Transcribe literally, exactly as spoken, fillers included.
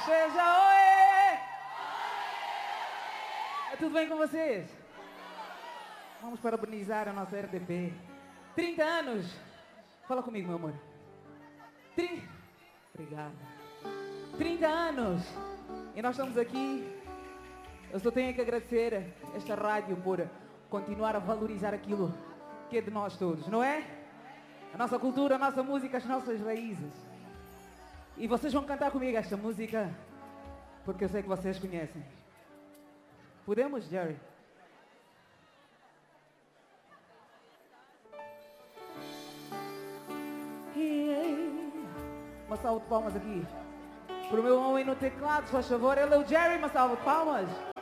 Seja oi! É tudo bem com vocês? Vamos parabenizar a nossa R T P. trinta anos! Fala comigo, meu amor. trinta... Obrigada. trinta anos! E nós estamos aqui. Eu só tenho que agradecer esta rádio por continuar a valorizar aquilo que é de nós todos, não é? A nossa cultura, a nossa música, as nossas raízes. E vocês vão cantar comigo esta música porque eu sei que vocês conhecem. Podemos, Jerry? Uma salva de palmas aqui pro meu homem no teclado, se faz favor. Ele é o Jerry, uma salva de palmas.